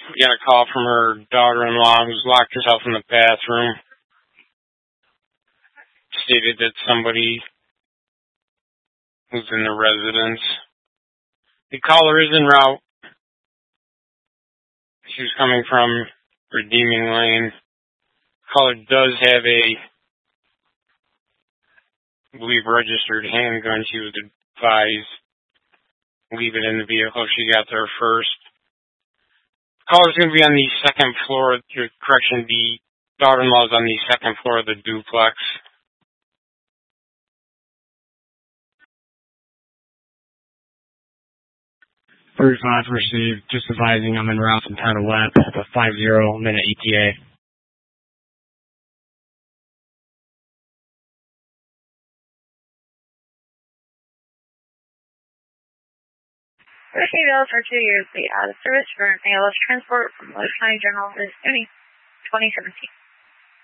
got a call from her daughter-in-law who's locked herself in the bathroom. Stated that somebody who's in the residence. The caller is en route. She was coming from Redeeming Lane. Caller does have I believe, registered handgun. She was advised leave it in the vehicle. She got there first. Caller's going to be on the second floor. Correction, the daughter-in-law is on the second floor of the duplex. First class received. Just advising I'm en route from Town of West at a 50-minute ETA. Received L for 2 years, be out of service for ALS transport from Lake County General Office, 2017.